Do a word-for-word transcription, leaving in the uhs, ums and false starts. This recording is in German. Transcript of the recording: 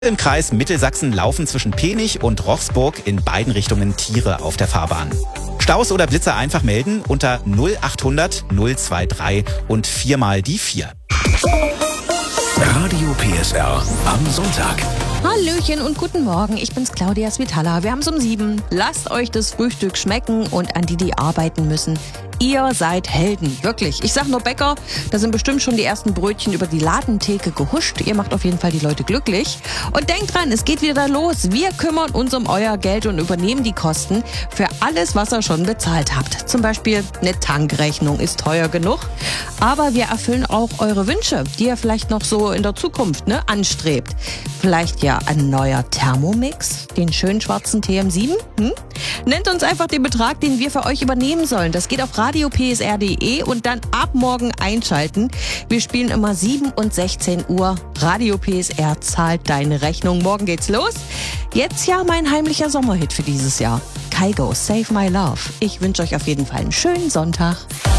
Im Kreis Mittelsachsen laufen zwischen Penich und Rochsburg in beiden Richtungen Tiere auf der Fahrbahn. Staus oder Blitzer einfach melden unter null achthundert null drei drei und viermal die vier. Radio P S R am Sonntag. Hallöchen und guten Morgen, ich bin's Claudia Svitala. Wir haben's um sieben. Lasst euch das Frühstück schmecken und an die, die arbeiten müssen. Ihr seid Helden, wirklich. Ich sag nur Bäcker, da sind bestimmt schon die ersten Brötchen über die Ladentheke gehuscht. Ihr macht auf jeden Fall die Leute glücklich. Und denkt dran, es geht wieder los. Wir kümmern uns um euer Geld und übernehmen die Kosten für alles, was ihr schon bezahlt habt. Zum Beispiel eine Tankrechnung ist teuer genug. Aber wir erfüllen auch eure Wünsche, die ihr vielleicht noch so in der Zukunft ne, anstrebt. Vielleicht ja ein neuer Thermomix, den schönen schwarzen T M sieben? Hm? Nennt uns einfach den Betrag, den wir für euch übernehmen sollen. Das geht auf radio p s r punkt d e und dann ab morgen einschalten. Wir spielen immer sieben und sechzehn Uhr. Radio P S R zahlt deine Rechnung. Morgen geht's los. Jetzt ja mein heimlicher Sommerhit für dieses Jahr. Kygo, Save My Love. Ich wünsche euch auf jeden Fall einen schönen Sonntag.